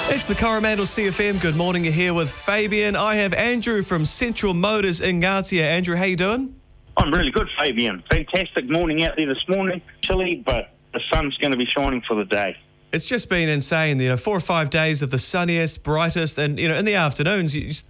It's the Coromandel CFM. Good morning. You're here with Fabian. I have Andrew from Central Motors in Ngatea. Andrew, how you doing? I'm really good, Fabian. Fantastic morning out there this morning. Chilly, but the sun's going to be shining for the day. It's just been insane, 4 or 5 days of the sunniest, brightest, and, in the afternoons,